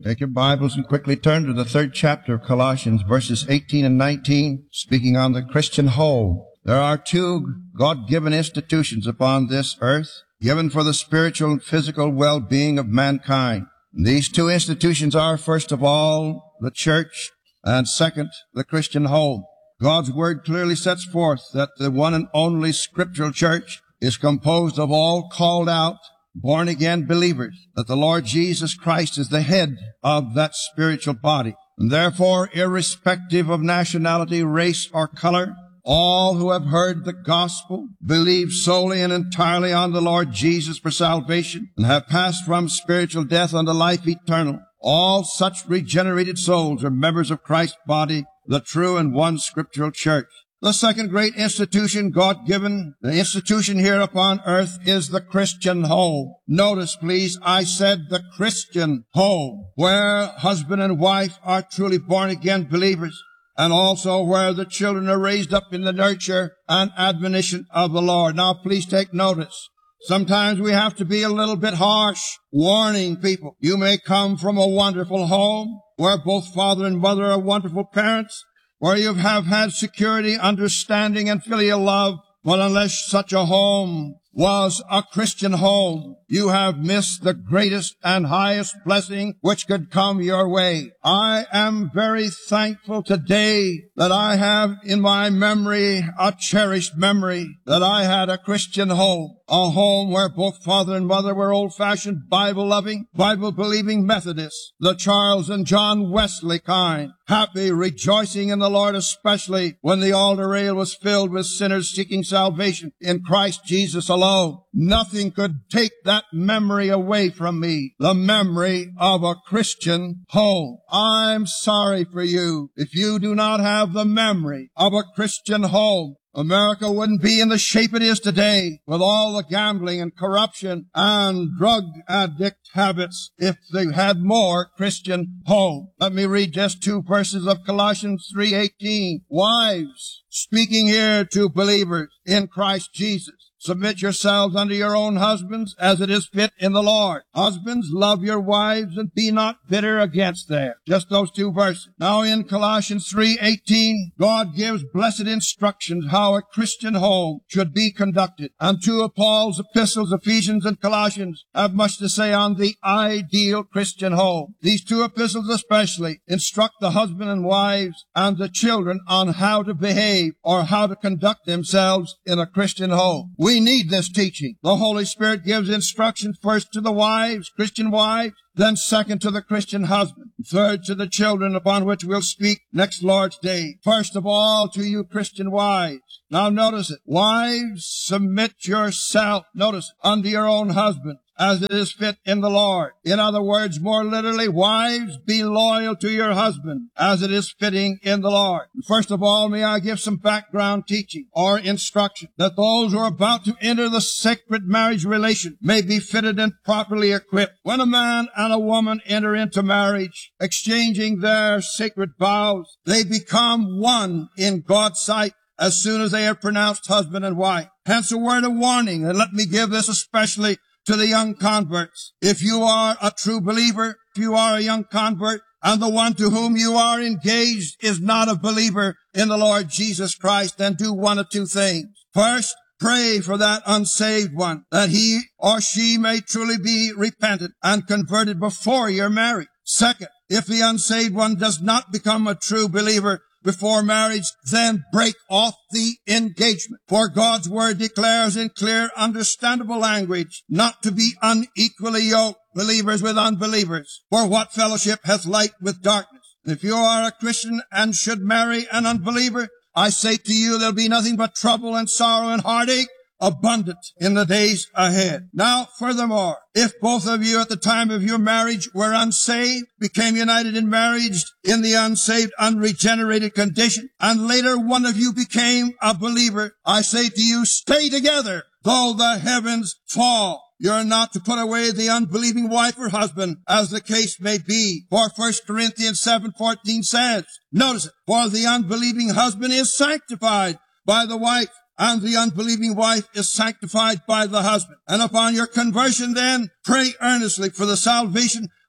Take your Bibles and quickly turn to the 3rd chapter of Colossians, verses 18 and 19, speaking on the Christian home. There are 2 God-given institutions upon this earth, given for the spiritual and physical well-being of mankind. These 2 institutions are, first of all, the church, and second, the Christian home. God's Word clearly sets forth that the one and only scriptural church is composed of all called out, born-again believers, that the Lord Jesus Christ is the head of that spiritual body. And therefore, irrespective of nationality, race, or color, all who have heard the gospel, believe solely and entirely on the Lord Jesus for salvation, and have passed from spiritual death unto life eternal, all such regenerated souls are members of Christ's body, the true and one scriptural church. The second great institution, God-given, the institution here upon earth, is the Christian home. Notice, please, I said the Christian home, where husband and wife are truly born-again believers, and also where the children are raised up in the nurture and admonition of the Lord. Now, please take notice. Sometimes we have to be a little bit harsh, warning people. You may come from a wonderful home, where both father and mother are wonderful parents, where you have had security, understanding, and filial love, but unless such a home was a Christian home, you have missed the greatest and highest blessing which could come your way. I am very thankful today that I have in my memory, a cherished memory, that I had a Christian home, a home where both father and mother were old-fashioned, Bible-loving, Bible-believing Methodists, the Charles and John Wesley kind, happy, rejoicing in the Lord, especially when the altar rail was filled with sinners seeking salvation in Christ Jesus alone. Nothing could take that memory away from me, the memory of a Christian home. I'm sorry for you if you do not have the memory of a Christian home. America wouldn't be in the shape it is today with all the gambling and corruption and drug addict habits if they had more Christian home. Let me read just 2 verses of Colossians 3:18. Wives, speaking here to believers in Christ Jesus, submit yourselves unto your own husbands as it is fit in the Lord. Husbands, love your wives and be not bitter against them. Just those 2 verses. Now in Colossians 3:18, God gives blessed instructions how a Christian home should be conducted. And 2 of Paul's epistles, Ephesians and Colossians, have much to say on the ideal Christian home. These 2 epistles especially instruct the husband and wives and the children on how to behave or how to conduct themselves in a Christian home. We need this teaching. The Holy Spirit gives instructions first to the wives, Christian wives, then second to the Christian husband, third to the children, upon which we'll speak next Lord's Day. First of all, to you Christian wives. Now notice it. Wives, submit yourself, notice, unto your own husband, as it is fit in the Lord. In other words, more literally, wives, be loyal to your husband, as it is fitting in the Lord. First of all, may I give some background teaching or instruction that those who are about to enter the sacred marriage relation may be fitted and properly equipped. When a man and a woman enter into marriage, exchanging their sacred vows, they become one in God's sight as soon as they are pronounced husband and wife. Hence a word of warning, and let me give this especially to the young converts. If you are a true believer, if you are a young convert, and the one to whom you are engaged is not a believer in the Lord Jesus Christ, then do one of 2 things. First, pray for that unsaved one, that he or she may truly be repentant and converted before you're married. Second, if the unsaved one does not become a true believer before marriage, then break off the engagement. For God's word declares in clear, understandable language not to be unequally yoked, believers with unbelievers. For what fellowship hath light with darkness? If you are a Christian and should marry an unbeliever, I say to you, there'll be nothing but trouble and sorrow and heartache abundant in the days ahead. Now, furthermore, if both of you at the time of your marriage were unsaved, became united in marriage in the unsaved, unregenerated condition, and later one of you became a believer, I say to you, stay together, though the heavens fall. You're not to put away the unbelieving wife or husband, as the case may be. For 1 Corinthians 7:14 says, notice it, for the unbelieving husband is sanctified by the wife, and the unbelieving wife is sanctified by the husband. And upon your conversion then, pray earnestly for the salvation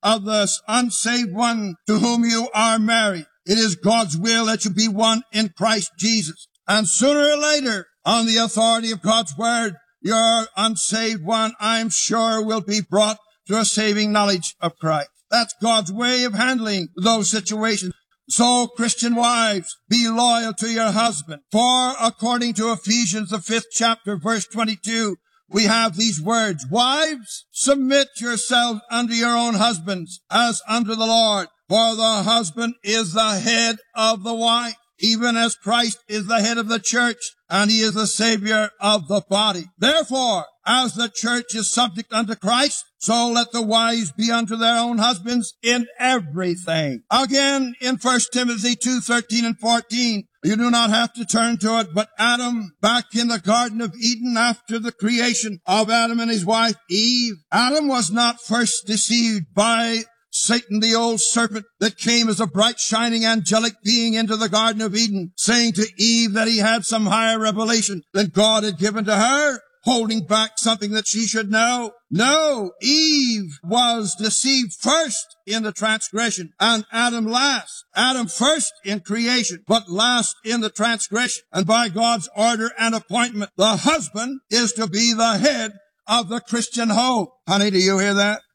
of the unsaved one to whom you are married. It is God's will that you be one in Christ Jesus. And sooner or later, on the authority of God's word, your unsaved one, I'm sure, will be brought to a saving knowledge of Christ. That's God's way of handling those situations. So, Christian wives, be loyal to your husband. For according to Ephesians, the 5th chapter, verse 22, we have these words, wives, submit yourselves unto your own husbands as unto the Lord. For the husband is the head of the wife, even as Christ is the head of the church, and he is the Savior of the body. Therefore, as the church is subject unto Christ, so let the wives be unto their own husbands in everything. Again, in 1 Timothy 2:13 and 14, you do not have to turn to it, but Adam, back in the Garden of Eden after the creation of Adam and his wife Eve, Adam was not first deceived by Satan, the old serpent that came as a bright, shining, angelic being into the Garden of Eden, saying to Eve that he had some higher revelation than God had given to her, holding back something that she should know. No, Eve was deceived first in the transgression, and Adam last. Adam first in creation, but last in the transgression. And by God's order and appointment, the husband is to be the head of the Christian home. Honey, do you hear that?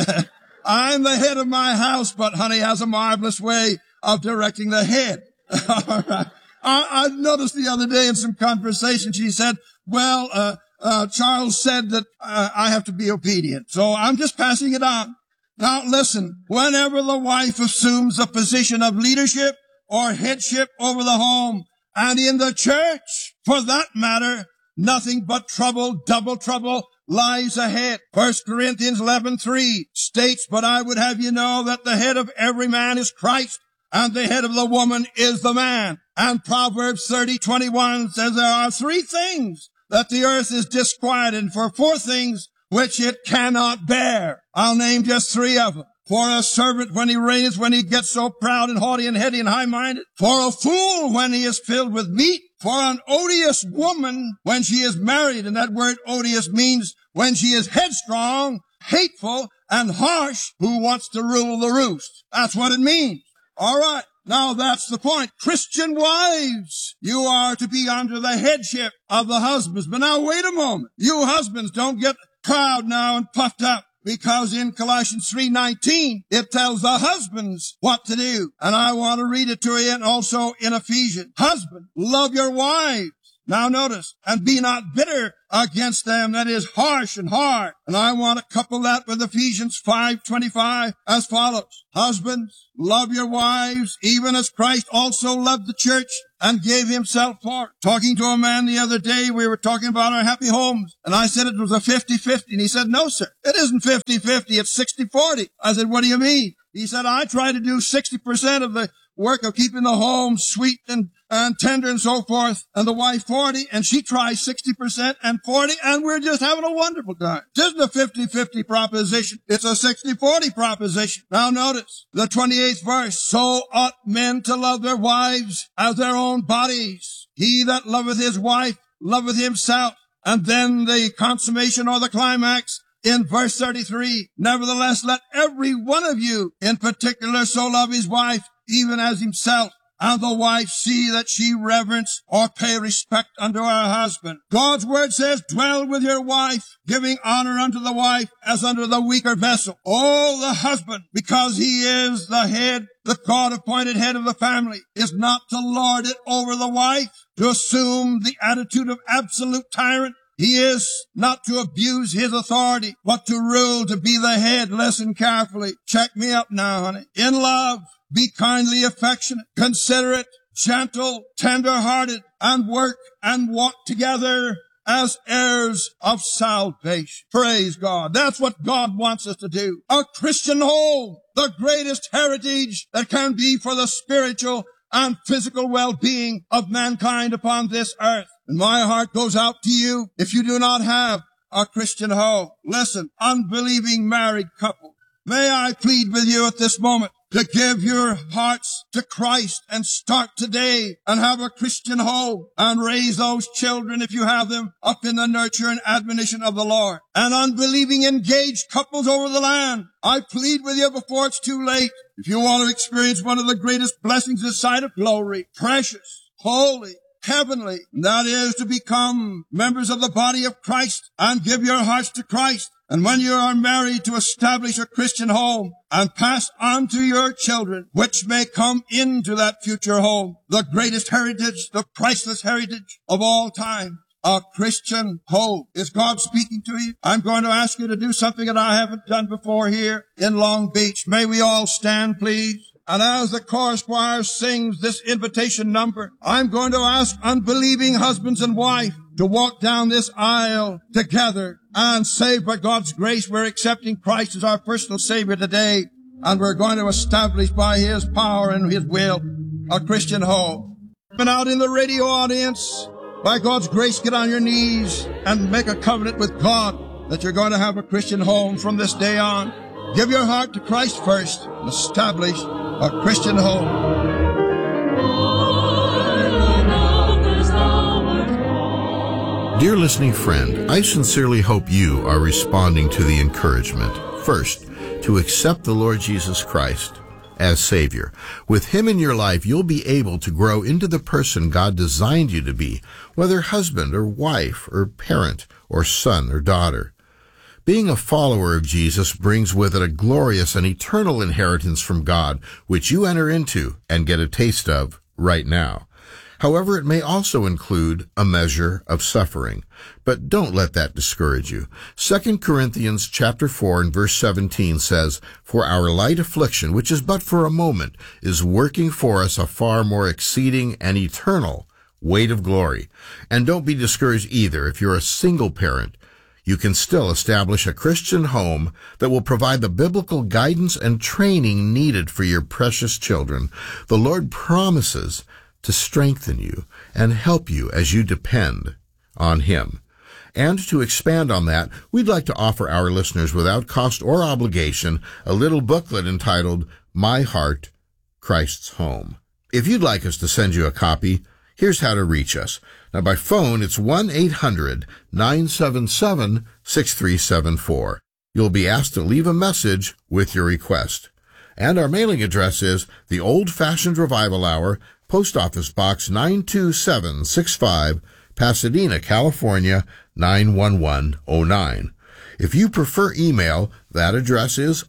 I'm the head of my house, but honey has a marvelous way of directing the head. All right. I noticed the other day in some conversation, she said, well, Charles said that I have to be obedient. So I'm just passing it on. Now listen, whenever the wife assumes a position of leadership or headship over the home, and in the church, for that matter, nothing but trouble, double trouble, lies ahead. 1 Corinthians 11:3 states, but I would have you know that the head of every man is Christ, and the head of the woman is the man. And Proverbs 30:21 says there are 3 things that the earth is disquieted for, 4 things which it cannot bear. I'll name just 3 of them. For a servant when he reigneth, when he gets so proud and haughty and heady and high-minded. For a fool when he is filled with meat. For an odious woman when she is married. And that word odious means when she is headstrong, hateful, and harsh, who wants to rule the roost. That's what it means. All right. Now that's the point. Christian wives, you are to be under the headship of the husbands. But now wait a moment. You husbands don't get proud now and puffed up. Because in Colossians 3:19, it tells the husbands what to do. And I want to read it to you, and also in Ephesians. Husband, love your wives. Now notice, and be not bitter against them, that is harsh and hard. And I want to couple that with Ephesians 5:25 as follows. Husbands, love your wives, even as Christ also loved the church and gave himself for it. Talking to a man the other day, we were talking about our happy homes, and I said it was a 50-50, and he said, no, sir, it isn't 50-50, it's 60-40. I said, what do you mean? He said, I try to do 60% of the work of keeping the home sweet and tender and so forth, and the wife 40, and she tries 60% and 40, and we're just having a wonderful time. It isn't a 50-50 proposition. It's a 60-40 proposition. Now notice the 28th verse. So ought men to love their wives as their own bodies. He that loveth his wife loveth himself. And then the consummation or the climax in verse 33. Nevertheless, let every one of you in particular so love his wife even as himself, and the wife see that she reverence or pay respect unto her husband. God's word says, dwell with your wife, giving honor unto the wife as unto the weaker vessel. Oh, the husband, because he is the head, the God-appointed head of the family, is not to lord it over the wife, to assume the attitude of absolute tyrant. He is not to abuse his authority, but to rule, to be the head. Listen carefully. Check me up now, honey. In love, be kindly affectionate, considerate, gentle, tender-hearted, and work and walk together as heirs of salvation. Praise God. That's what God wants us to do. A Christian home, the greatest heritage that can be for the spiritual and physical well-being of mankind upon this earth. And my heart goes out to you if you do not have a Christian home. Listen, unbelieving married couple, may I plead with you at this moment to give your hearts to Christ and start today and have a Christian home and raise those children, if you have them, up in the nurture and admonition of the Lord. And unbelieving engaged couples over the land, I plead with you before it's too late. If you want to experience one of the greatest blessings this side of glory, precious, holy, heavenly, that is to become members of the body of Christ and give your hearts to Christ. And when you are married, to establish a Christian home and pass on to your children, which may come into that future home, the greatest heritage, the priceless heritage of all time, a Christian home. Is God speaking to you? I'm going to ask you to do something that I haven't done before here in Long Beach. May we all stand, please? And as the chorus choir sings this invitation number, I'm going to ask unbelieving husbands and wife to walk down this aisle together and say, by God's grace, we're accepting Christ as our personal Savior today, and we're going to establish by His power and His will a Christian home. And out in the radio audience, by God's grace, get on your knees and make a covenant with God that you're going to have a Christian home from this day on. Give your heart to Christ first and establish a Christian home. Dear listening friend, I sincerely hope you are responding to the encouragement, first, to accept the Lord Jesus Christ as Savior. With Him in your life, you'll be able to grow into the person God designed you to be, whether husband or wife or parent or son or daughter. Being a follower of Jesus brings with it a glorious and eternal inheritance from God, which you enter into and get a taste of right now. However, it may also include a measure of suffering. But don't let that discourage you. 2 Corinthians chapter 4 and verse 17 says, "For our light affliction, which is but for a moment, is working for us a far more exceeding and eternal weight of glory." And don't be discouraged either if you're a single parent. You can still establish a Christian home that will provide the biblical guidance and training needed for your precious children. The Lord promises to strengthen you and help you as you depend on Him. And to expand on that, we'd like to offer our listeners without cost or obligation a little booklet entitled, My Heart, Christ's Home. If you'd like us to send you a copy, here's how to reach us. Now, by phone, it's 1-800-977-6374. You'll be asked to leave a message with your request. And our mailing address is the Old Fashioned Revival Hour, Post Office Box 92765, Pasadena, California, 91109. If you prefer email, that address is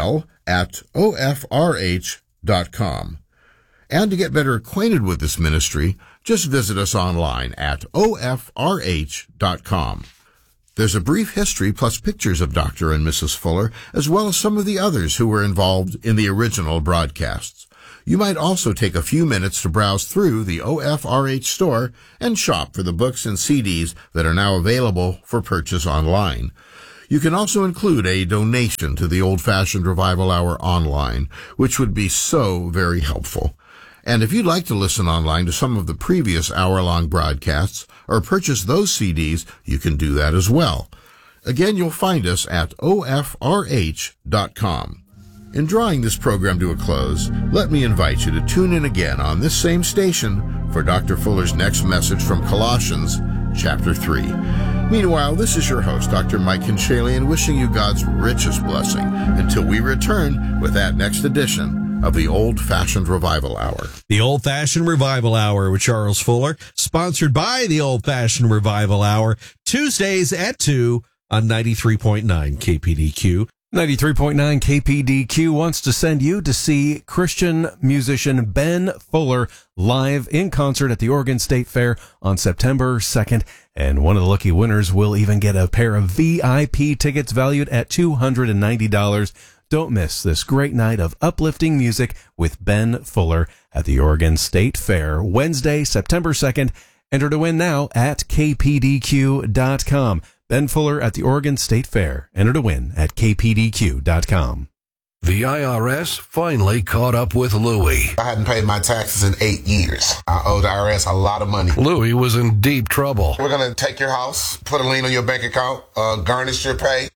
mail@ofrh.com. And to get better acquainted with this ministry, just visit us online at ofrh.com. There's a brief history plus pictures of Dr. and Mrs. Fuller, as well as some of the others who were involved in the original broadcasts. You might also take a few minutes to browse through the OFRH store and shop for the books and CDs that are now available for purchase online. You can also include a donation to the Old Fashioned Revival Hour online, which would be so very helpful. And if you'd like to listen online to some of the previous hour-long broadcasts or purchase those CDs, you can do that as well. Again, you'll find us at ofrh.com. In drawing this program to a close, let me invite you to tune in again on this same station for Dr. Fuller's next message from Colossians chapter 3. Meanwhile, this is your host, Dr. Mike Kinchalian, wishing you God's richest blessing until we return with that next edition of the Old Fashioned Revival Hour. The Old Fashioned Revival Hour with Charles Fuller, sponsored by the Old Fashioned Revival Hour, Tuesdays at 2 on 93.9 KPDQ. 93.9 KPDQ wants to send you to see Christian musician Ben Fuller live in concert at the Oregon State Fair on September 2nd. And one of the lucky winners will even get a pair of VIP tickets valued at $290. Don't miss this great night of uplifting music with Ben Fuller at the Oregon State Fair, Wednesday, September 2nd. Enter to win now at kpdq.com. Ben Fuller at the Oregon State Fair. Enter to win at kpdq.com. The IRS finally caught up with Louie. I hadn't paid my taxes in 8 years. I owed the IRS a lot of money. Louie was in deep trouble. We're going to take your house, put a lien on your bank account, garnish your pay,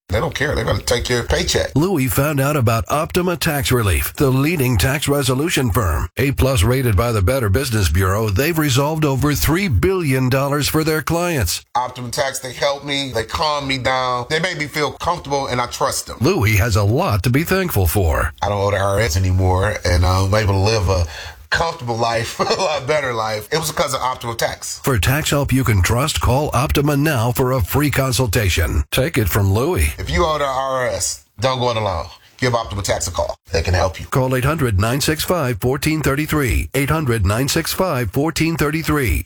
They don't care. They're going to take your paycheck. Louis found out about Optima Tax Relief, the leading tax resolution firm. A+ rated by the Better Business Bureau, they've resolved over $3 billion for their clients. Optimum Tax, they help me. They calm me down. They make me feel comfortable, and I trust them. Louis has a lot to be thankful for. I don't owe the IRS anymore, and I'm able to live a comfortable life, a lot better life. It was because of Optima Tax. For tax help you can trust, call Optima now for a free consultation. Take it from Louis. If you owe the IRS, don't go it alone. Give Optima Tax a call. They can help you. Call 800-965-1433. 800-965-1433.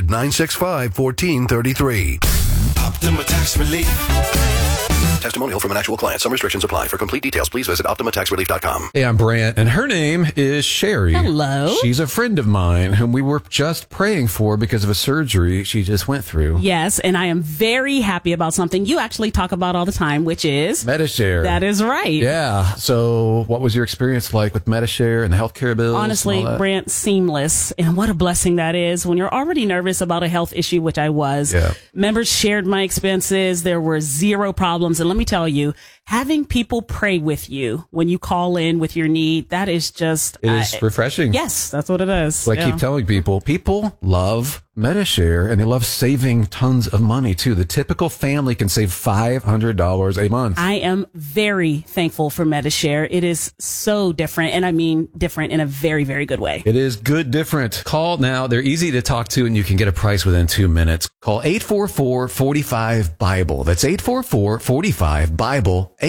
800-965-1433. Optima Tax Relief. Testimonial from an actual client. Some restrictions apply. For complete details, please visit OptimaTaxRelief.com. Hey, I'm Brant, and her name is Sherry. Hello. She's a friend of mine whom we were just praying for because of a surgery she just went through. Yes, and I am very happy about something you actually talk about all the time, which is Medi-Share. That is right. Yeah. So what was your experience like with Medi-Share and the healthcare bills? Honestly, Brant, seamless. And what a blessing that is when you're already nervous about a health issue, which I was. Yeah. Members shared my expenses. There were zero problems. And let me tell you, having people pray with you when you call in with your need, that is just... It is refreshing. Yes, that's what it is. So I keep telling people love Medi-Share, and they love saving tons of money, too. The typical family can save $500 a month. I am very thankful for Medi-Share. It is so different, and I mean different in a very, very good way. It is good different. Call now. They're easy to talk to, and you can get a price within 2 minutes. Call 844-45-BIBLE. That's 844-45-BIBLE.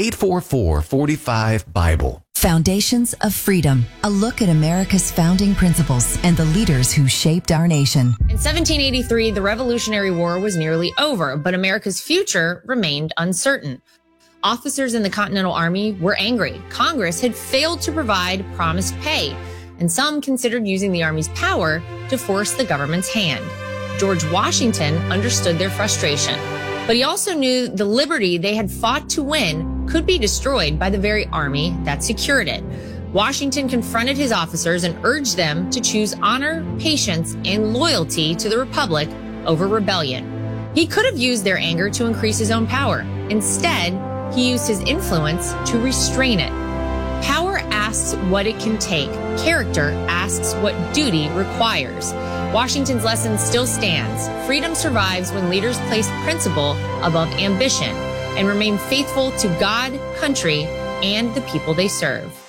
844-45-BIBLE. Foundations of Freedom, a look at America's founding principles and the leaders who shaped our nation. In 1783, the Revolutionary War was nearly over, but America's future remained uncertain. Officers in the Continental Army were angry. Congress had failed to provide promised pay, and some considered using the Army's power to force the government's hand. George Washington understood their frustration, but he also knew the liberty they had fought to win could be destroyed by the very army that secured it. Washington confronted his officers and urged them to choose honor, patience, and loyalty to the Republic over rebellion. He could have used their anger to increase his own power. Instead, he used his influence to restrain it. Power asks what it can take. Character asks what duty requires. Washington's lesson still stands. Freedom survives when leaders place principle above ambition and remain faithful to God, country, and the people they serve.